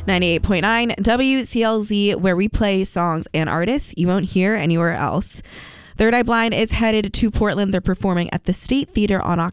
98.9 WCLZ, where we play songs and artists you won't hear anywhere else. Third Eye Blind is headed to Portland. They're performing at the State Theater on